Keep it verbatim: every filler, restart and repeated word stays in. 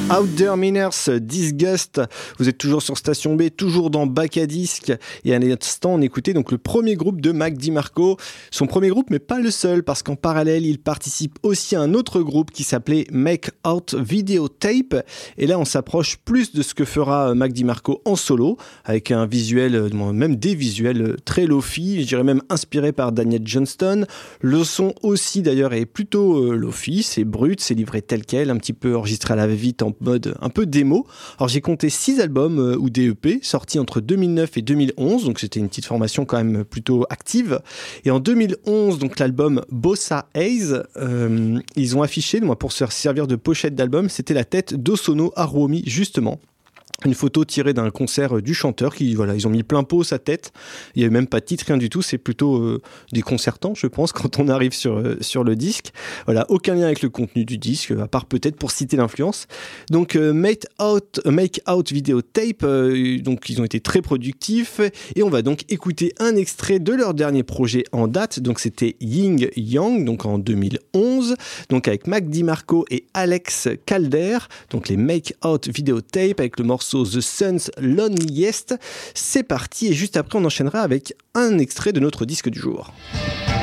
Out There Miners, Disgust. Vous êtes toujours sur Station B, toujours dans Bac à Disque. Et à l'instant, on écoutait donc le premier groupe de Mac DiMarco. Son premier groupe, mais pas le seul, parce qu'en parallèle, il participe aussi à un autre groupe qui s'appelait Make Out Video Tape. Et là, on s'approche plus de ce que fera Mac DiMarco en solo, avec un visuel, même des visuels très lo-fi, je dirais même inspiré par Daniel Johnston. Le son aussi, d'ailleurs, est plutôt euh, lo-fi, c'est brut, c'est livré tel quel, un petit peu enregistré à la va-vite en mode un peu démo. Alors j'ai compté six albums euh, ou des E P sortis entre deux mille neuf et deux mille onze, donc c'était une petite formation quand même plutôt active. Et en deux mille onze, donc l'album Bossa Haze, euh, ils ont affiché, moi pour se servir de pochette d'album, c'était la tête d'Osono Aruomi justement. Une photo tirée d'un concert du chanteur qui, voilà, ils ont mis plein pot sa tête. Il n'y avait même pas de titre, rien du tout. C'est plutôt euh, déconcertant, je pense, quand on arrive sur, euh, sur le disque. Voilà, aucun lien avec le contenu du disque, à part peut-être pour citer l'influence. Donc, euh, Make Out, Make Out Video Tape, euh, donc ils ont été très productifs. Et on va donc écouter un extrait de leur dernier projet en date. Donc, c'était Ying Yang, donc en deux mille onze. Donc, avec Mac DiMarco et Alex Calder. Donc, les Make Out Video Tape avec le morceau The Sun's Loneliest. C'est parti et juste après on enchaînera avec un extrait de notre disque du jour.